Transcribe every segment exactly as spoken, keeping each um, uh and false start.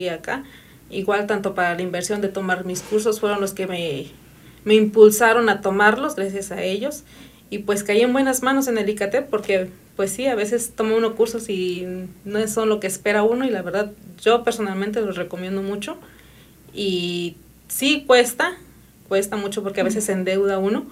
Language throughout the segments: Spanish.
y acá. Igual tanto para la inversión de tomar mis cursos fueron los que me, me impulsaron a tomarlos, gracias a ellos. Y pues caí en buenas manos en el ICATEP porque pues sí, a veces toma uno cursos y no son lo que espera uno, y la verdad yo personalmente los recomiendo mucho. Y sí cuesta, cuesta mucho porque a veces se endeuda uno,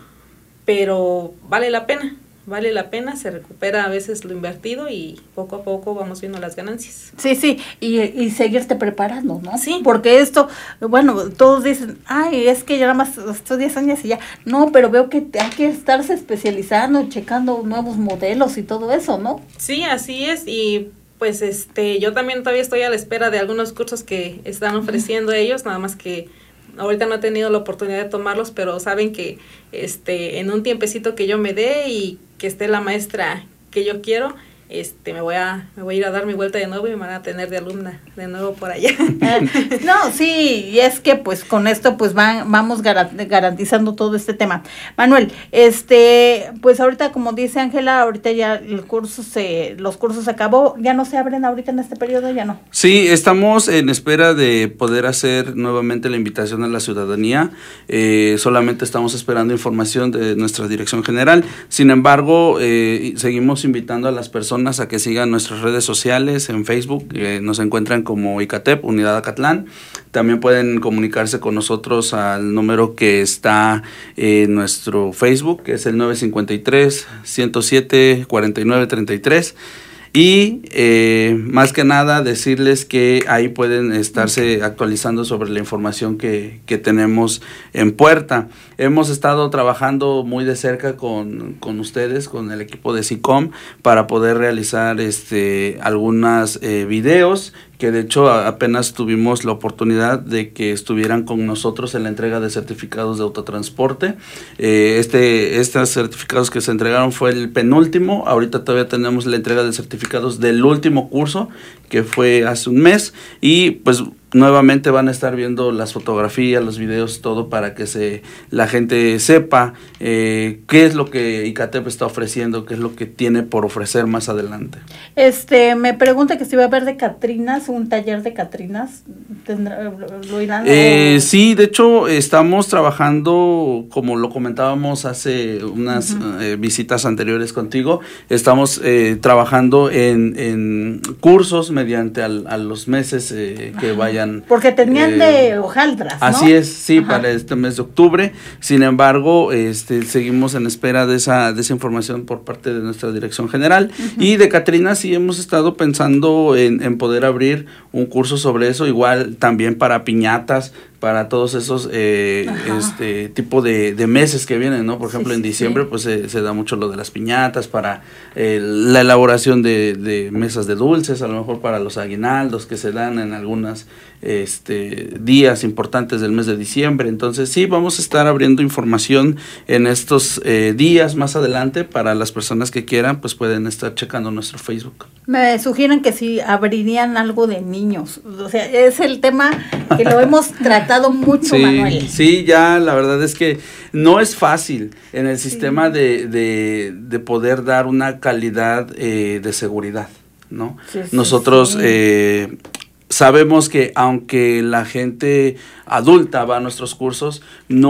pero vale la pena. Vale la pena, se recupera a veces lo invertido y poco a poco vamos viendo las ganancias. Sí, sí, y, y seguirte preparando, ¿no? Sí. Porque esto, bueno, todos dicen, ay, es que ya nada más estudias años y ya. No, pero veo que hay que estarse especializando, checando nuevos modelos y todo eso, ¿no? Sí, así es, y pues este, yo también todavía estoy a la espera de algunos cursos que están ofreciendo ellos, nada más que ahorita no he tenido la oportunidad de tomarlos, pero saben que este en un tiempecito que yo me dé y que esté la maestra que yo quiero, este me voy a me voy a ir a dar mi vuelta de nuevo y me van a tener de alumna de nuevo por allá. No, sí, y es que pues con esto pues van, vamos garantizando todo este tema. Manuel, este, pues ahorita como dice Ángela, ahorita ya el curso se, los cursos se acabó, ya no se abren ahorita en este periodo, ya no. Sí, estamos en espera de poder hacer nuevamente la invitación a la ciudadanía, eh, solamente estamos esperando información de nuestra dirección general. Sin embargo, eh, seguimos invitando a las personas a que sigan nuestras redes sociales en Facebook, eh, nos encuentran como ICATEP, Unidad Acatlán. También pueden comunicarse con nosotros al número que está en nuestro Facebook, que es el nueve cinco tres, ciento siete, cuarenta y nueve treinta y tres. Y eh, más que nada decirles que ahí pueden estarse actualizando sobre la información que, que tenemos en puerta. Hemos estado trabajando muy de cerca con, con ustedes, con el equipo de SICOM, para poder realizar este algunas eh, videos, que de hecho apenas tuvimos la oportunidad de que estuvieran con nosotros en la entrega de certificados de autotransporte. Eh, este, estos certificados que se entregaron fue el penúltimo, ahorita todavía tenemos la entrega de certificados del último curso, que fue hace un mes, y pues nuevamente van a estar viendo las fotografías, los videos, todo para que se la gente sepa eh, qué es lo que ICATEP está ofreciendo, qué es lo que tiene por ofrecer más adelante. Este, me pregunta que si va a haber de Catrinas, un taller de Catrinas, ¿tendrá, lo irán? Eh, sí, de hecho estamos trabajando, como lo comentábamos hace unas uh-huh. eh, visitas anteriores contigo, estamos eh, trabajando en, en cursos mediante al, a los meses eh, que vayan. Porque tenían eh, de hojaldras, ¿no? Así es, sí, ajá, para este mes de octubre. Sin embargo, este, seguimos en espera de esa, de esa información por parte de nuestra dirección general. Uh-huh. Y de Catrina sí hemos estado pensando en, en poder abrir un curso sobre eso, igual también para piñatas, para todos esos eh, este tipo de, de meses que vienen, ¿no? Por ejemplo, sí, en diciembre sí. pues se, se da mucho lo de las piñatas, para eh, la elaboración de, de mesas de dulces, a lo mejor para los aguinaldos que se dan en algunos este, días importantes del mes de diciembre. Entonces sí, vamos a estar abriendo información en estos eh, días más adelante para las personas que quieran, pues pueden estar checando nuestro Facebook. Me sugieren que si abrirían algo de niños, o sea, es el tema que lo hemos tratado mucho, sí, Manuel. Sí, ya la verdad es que no es fácil en el sí. sistema de, de, de poder dar una calidad eh, de seguridad, ¿no? Sí, sí, Nosotros sí. Eh, sabemos que aunque la gente adulta va a nuestros cursos,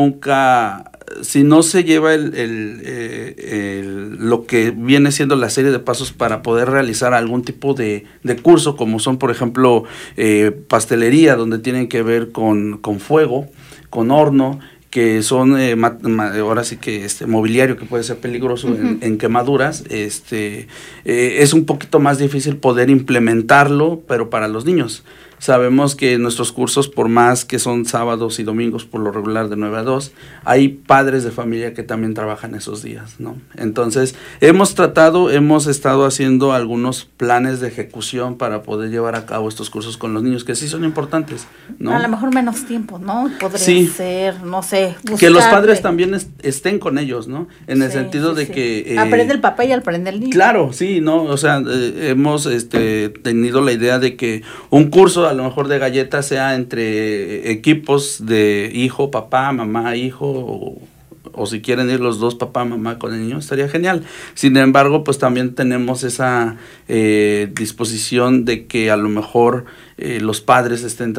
nunca, si no se lleva el, el, eh, el, lo que viene siendo la serie de pasos para poder realizar algún tipo de, de curso, como son por ejemplo eh, pastelería, donde tienen que ver con, con fuego, con horno, que son eh, ma, ma, ahora sí que este mobiliario que puede ser peligroso uh-huh. en, en quemaduras, este eh, es un poquito más difícil poder implementarlo, pero para los niños. Sabemos que nuestros cursos, por más que son sábados y domingos por lo regular de nueve a dos, hay padres de familia que también trabajan esos días, ¿no? Entonces, hemos tratado, hemos estado haciendo algunos planes de ejecución para poder llevar a cabo estos cursos con los niños, que sí son importantes, ¿no? A lo mejor menos tiempo, ¿no? Podría sí. ser, no sé, buscarle. Que los padres también est- estén con ellos, ¿no? En sí, el sentido sí, de sí. que... Eh, aprende el papá y aprende el niño. Claro, sí, ¿no? O sea, eh, hemos este, tenido la idea de que un curso a lo mejor de galletas sea entre equipos de hijo, papá, mamá, hijo, o, o si quieren ir los dos, papá, mamá con el niño, estaría genial. Sin embargo, pues también tenemos esa eh, disposición de que a lo mejor eh, los padres estén